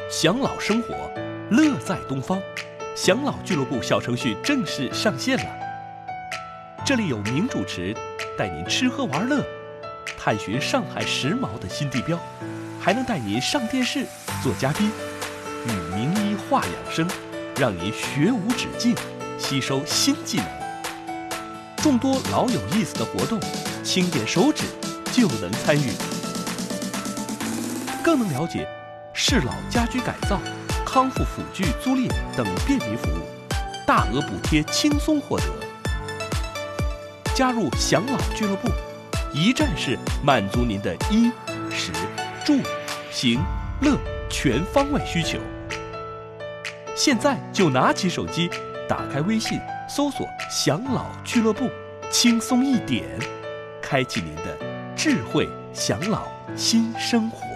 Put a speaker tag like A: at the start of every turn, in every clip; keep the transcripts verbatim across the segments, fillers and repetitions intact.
A: 享老生活，乐在东方。享老俱乐部小程序正式上线了，这里有名主持带您吃喝玩乐，探寻上海时髦的新地标，还能带您上电视做嘉宾，与名医话养生，让您学无止境，吸收新技能。众多老有意思的活动，轻点手指就能参与，更能了解适老家居改造、康复辅具租赁等便民服务，大额补贴轻松获得。加入享老俱乐部，一站式满足您的衣食住行乐全方位需求。现在就拿起手机，打开微信，搜索享老俱乐部，轻松一点，开启您的智慧享老新生活。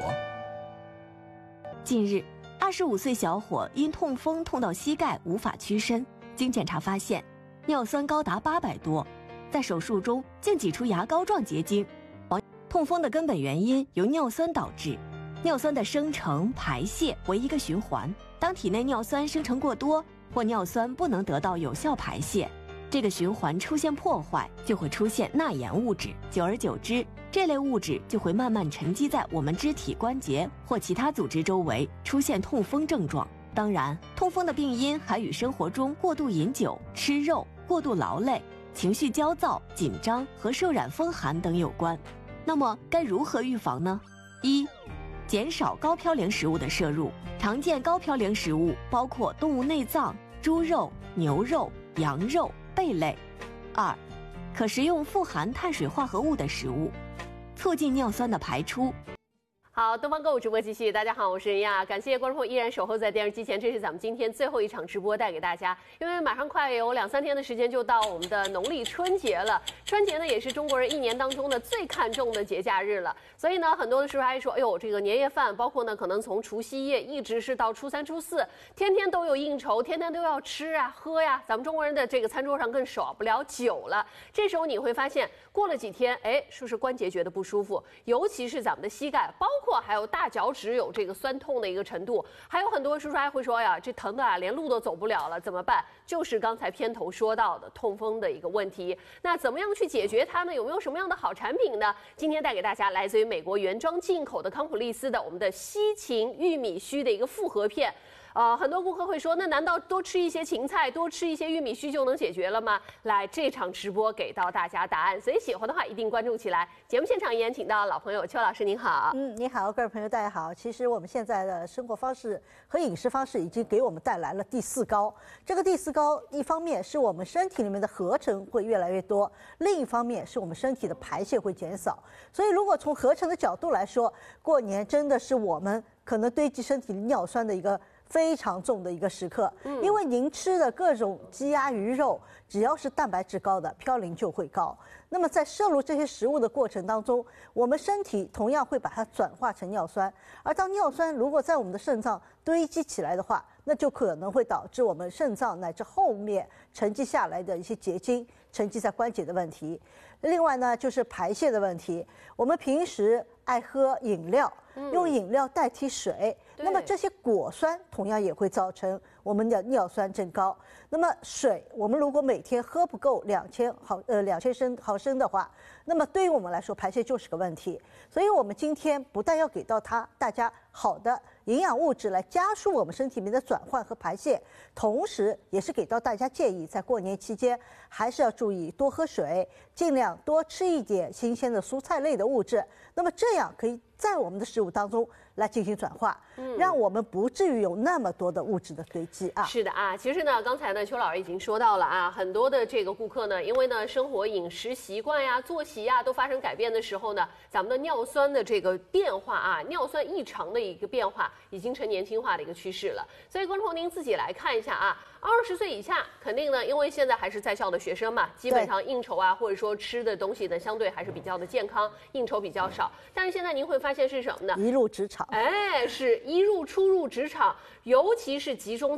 B: 近日，二十五岁小伙因痛风痛到膝盖无法屈伸，经检查发现尿酸高达八百多，在手术中竟挤出牙膏状结晶。痛风的根本原因由尿酸导致，尿酸的生成、排泄为一个循环。当体内尿酸生成过多，或尿酸不能得到有效排泄，这个循环出现破坏，就会出现钠盐物质。久而久之，这类物质就会慢慢沉积在我们肢体关节或其他组织周围，出现痛风症状。当然，痛风的病因还与生活中过度饮酒、吃肉、过度劳累、情绪焦躁、紧张和受染风寒等有关。那么该如何预防呢？一、减少高嘌呤食物的摄入。常见高嘌呤食物包括动物内脏、猪肉、牛肉、羊肉、贝类。二、可食用富含碳水化合物的食物，促进尿酸的排出。
C: 好，东方购物直播继续。大家好，我是任亚，感谢观众朋友依然守候在电视机前。这是咱们今天最后一场直播带给大家，因为马上快有两三天的时间就到我们的农历春节了。春节呢也是中国人一年当中的最看重的节假日了，所以呢很多的师傅还说，哎呦，这个年夜饭，包括呢可能从除夕夜一直是到初三初四，天天都有应酬，天天都要吃啊喝呀。咱们中国人的这个餐桌上更少不了酒了。这时候你会发现，过了几天，哎，是不是关节觉得不舒服？尤其是咱们的膝盖，包括包括还有大脚趾有这个酸痛的一个程度，还有很多叔叔还会说呀，这疼的啊，连路都走不了了，怎么办？就是刚才片头说到的痛风的一个问题。那怎么样去解决它呢？有没有什么样的好产品呢？今天带给大家来自于美国原装进口的康普利斯的我们的西芹玉米须的一个复合片。呃，很多顾客会说，那难道多吃一些芹菜，多吃一些玉米须就能解决了吗？来，这场直播给到大家答案，所以喜欢的话一定关注起来。节目现场依然请到老朋友邱老师，您好。
D: 嗯，你好，各位朋友，大家好。其实我们现在的生活方式和饮食方式已经给我们带来了第四高。这个第四高，一方面是我们身体里面的合成会越来越多，另一方面是我们身体的排泄会减少。所以，如果从合成的角度来说，过年真的是我们可能堆积身体尿酸的一个非常重的一个时刻，因为您吃的各种鸡鸭鱼肉，只要是蛋白质高的，嘌呤就会高。那么在摄入这些食物的过程当中，我们身体同样会把它转化成尿酸，而当尿酸如果在我们的肾脏堆积起来的话，那就可能会导致我们肾脏乃至后面沉积下来的一些结晶，沉积在关节的问题。另外呢，就是排泄的问题。我们平时爱喝饮料，用饮料代替水，那么这些果酸同样也会造成我们的尿酸增高。那么水，我们如果每天喝不够两千毫呃两千升毫升的话，那么对于我们来说排泄就是个问题。所以我们今天不但要给到它大家好的营养物质来加速我们身体里面的转换和排泄，同时也是给到大家建议，在过年期间还是要注意多喝水，尽量多吃一点新鲜的蔬菜类的物质。那么这样可以在我们的食物当中来进行转化，嗯、让我们不至于有那么多的物质的堆积啊。
C: 是的啊，其实呢，刚才呢，邱老师已经说到了啊，很多的这个顾客呢，因为呢，生活饮食习惯呀、作息呀都发生改变的时候呢，咱们的尿酸的这个变化啊，尿酸异常的一个变化，已经成年轻化的一个趋势了。所以，观众朋友您自己来看一下啊。二十岁以下，肯定呢，因为现在还是在校的学生嘛，基本上应酬啊，或者说吃的东西呢，相对还是比较的健康，应酬比较少。但是现在您会发现是什么呢？
D: 一入职场，
C: 哎，是一入初入职场，尤其是集中在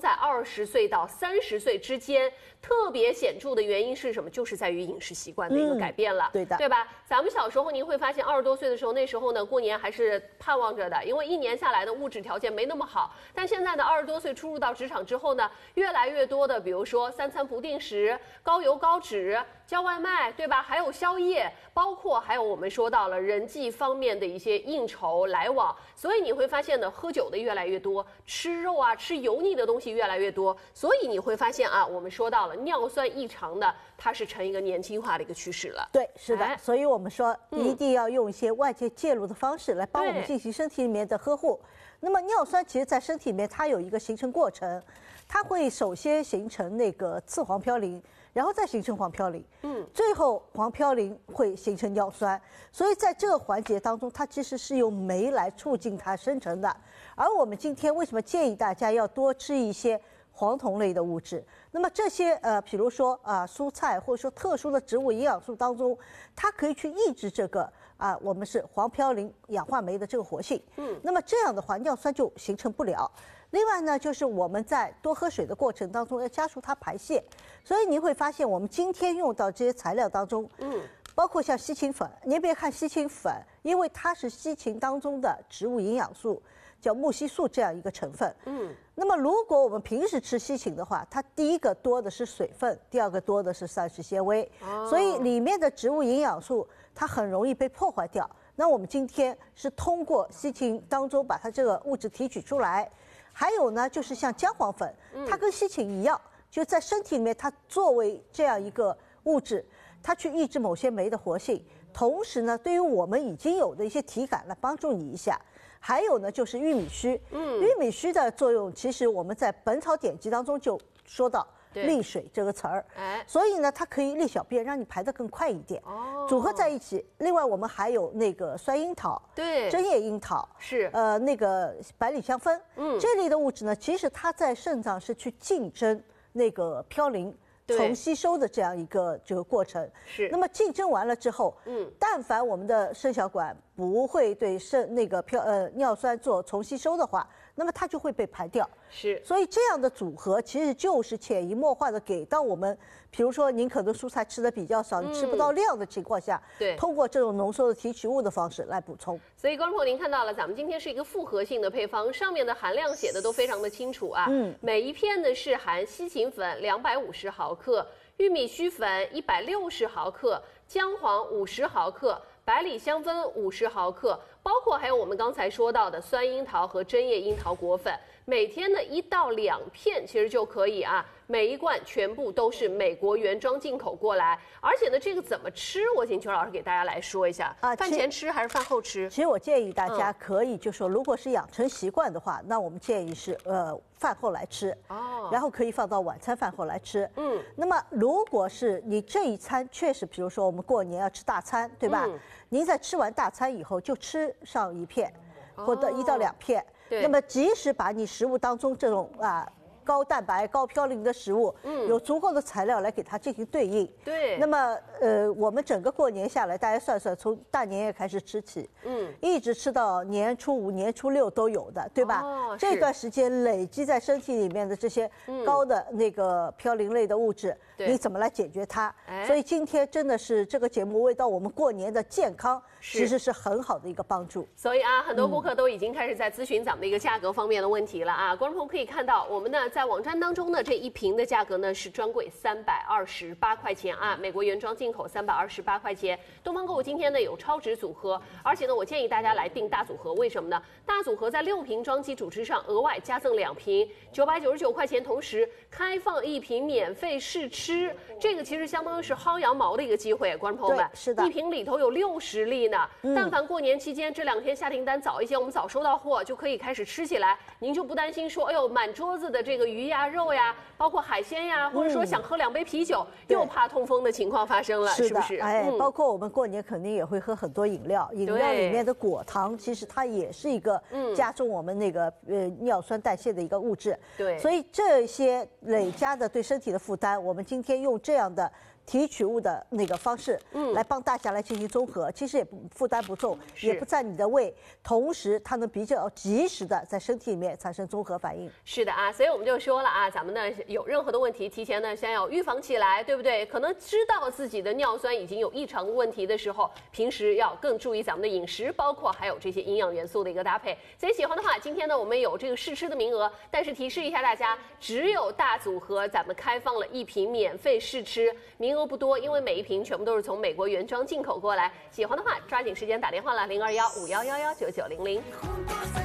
C: 在二十岁到三十岁之间。特别显著的原因是什么？就是在于饮食习惯的一个改变了，
D: 嗯、对的，
C: 对吧？咱们小时候您会发现，二十多岁的时候，那时候呢，过年还是盼望着的，因为一年下来的物质条件没那么好。但现在的二十多岁出入到职场之后呢，越来越多的，比如说三餐不定时、高油高脂、叫外卖，对吧？还有宵夜，包括还有我们说到了人际方面的一些应酬来往，所以你会发现呢，喝酒的越来越多，吃肉啊、吃油腻的东西越来越多，所以你会发现啊，我们说到了。尿酸异常的，它是呈一个年轻化的一个趋势了。
D: 对，是的，哎、所以我们说一定要用一些外界介入的方式来帮我们进行身体里面的呵护。那么尿酸其实，在身体里面它有一个形成过程，它会首先形成那个次黄嘌呤，然后再形成黄嘌呤，嗯，最后黄嘌呤会形成尿酸。所以在这个环节当中，它其实是用酶来促进它生成的。而我们今天为什么建议大家要多吃一些黄酮类的物质？那么这些呃，比如说啊、呃，蔬菜或者说特殊的植物营养素当中，它可以去抑制这个啊、呃，我们是黄嘌呤氧化酶的这个活性。嗯，那么这样的话，尿酸就形成不了。另外呢，就是我们在多喝水的过程当中要加速它排泄，所以你会发现我们今天用到这些材料当中，嗯，包括像西芹粉，您别看西芹粉，因为它是西芹当中的植物营养素。叫木烯素这样一个成分，嗯，那么如果我们平时吃西芹的话，它第一个多的是水分，第二个多的是膳食纤维，哦、所以里面的植物营养素它很容易被破坏掉。那我们今天是通过西芹当中把它这个物质提取出来，还有呢就是像姜黄粉，它跟西芹一样，就在身体里面它作为这样一个物质，它去抑制某些酶的活性，同时呢对于我们已经有的一些体感来帮助你一下。还有呢，就是玉米须。嗯，玉米须的作用，其实我们在《本草典籍》当中就说到“利水”这个词儿。哎，所以呢，它可以利小便，让你排得更快一点。哦，组合在一起。另外，我们还有那个酸樱桃，
C: 对，
D: 针叶樱桃
C: 是，
D: 呃，那个百里香酚。嗯，这类的物质呢，其实它在肾脏是去竞争那个嘌呤。重吸收的这样一个这个过程
C: 是，
D: 那么竞争完了之后，嗯，但凡我们的肾小管不会对肾那个漂呃尿酸做重吸收的话，那么它就会被排掉。
C: 是，
D: 所以这样的组合其实就是潜移默化的给到我们，比如说您可能蔬菜吃的比较少，你吃不到量的情况下，
C: 对，
D: 通过这种浓缩的提取物的方式来补充。
C: 所以观众朋友，您看到了，咱们今天是一个复合性的配方，上面的含量写的都非常的清楚啊。嗯，每一片呢是含西芹粉两百五十毫克。玉米须粉一百六十毫克，姜黄五十毫克，百里香酚五十毫克，包括还有我们刚才说到的酸樱桃和针叶樱桃果粉，每天的一到两片其实就可以啊。每一罐全部都是美国原装进口过来，而且呢，这个怎么吃？我请邱老师给大家来说一下啊，饭前吃还是饭后吃？
D: 其实我建议大家可以，就说如果是养成习惯的话，那我们建议是呃饭后来吃哦，然后可以放到晚餐饭后来吃。嗯，那么如果是你这一餐确实，比如说我们过年要吃大餐，对吧？嗯、您在吃完大餐以后就吃上一片，或者一到两片。
C: 对。
D: 那么即使把你食物当中这种啊。高蛋白、高嘌呤的食物，嗯，有足够的材料来给它进行对应。
C: 对。
D: 那么，呃，我们整个过年下来，大家算算，从大年夜开始吃起，嗯，一直吃到年初五、年初六都有的，对吧？哦，这段时间累积在身体里面的这些高的那个嘌呤类的物质，嗯、你怎么来解决它？所以今天真的是这个节目为到我们过年的健康，其实是很好的一个帮助。
C: 所以啊，很多顾客都已经开始在咨询咱们的一个价格方面的问题了啊。观众朋友可以看到，我们呢。在网站当中呢，这一瓶的价格呢是专柜三百二十八块钱啊，美国原装进口三百二十八块钱。东方购物今天呢有超值组合，而且呢我建议大家来订大组合，为什么呢？大组合在六瓶装机主之上额外加赠两瓶，九百九十九块钱，同时开放一瓶免费试吃，这个其实相当于是薅羊毛的一个机会，观众朋友们，
D: 是的，
C: 一瓶里头有六十粒呢。嗯、但凡过年期间这两天下订单早一些，我们早收到货就可以开始吃起来，您就不担心说，哎呦满桌子的这个鱼呀、肉呀，包括海鲜呀，或者说想喝两杯啤酒，嗯、又怕痛风的情况发生了，是不是？
D: 哎，嗯、包括我们过年肯定也会喝很多饮料，饮料里面的果糖其实它也是一个加重我们那个呃尿酸代谢的一个物质。
C: 对，
D: 所以这些累加的对身体的负担，我们今天用这样的提取物的那个方式，嗯，来帮大家来进行综合，其实也不负担不重，也不占你的胃，同时它能比较及时的在身体里面产生综合反应。
C: 是的啊，所以我们就说了啊，咱们呢有任何的问题，提前呢先要预防起来，对不对？可能知道自己的尿酸已经有异常问题的时候，平时要更注意咱们的饮食，包括还有这些营养元素的一个搭配。所以喜欢的话，今天呢我们有这个试吃的名额，但是提示一下大家，只有大组合咱们开放了一瓶免费试吃，名额不多，因为每一瓶全部都是从美国原装进口过来。喜欢的话，抓紧时间打电话了，零二幺五幺幺幺九九零零。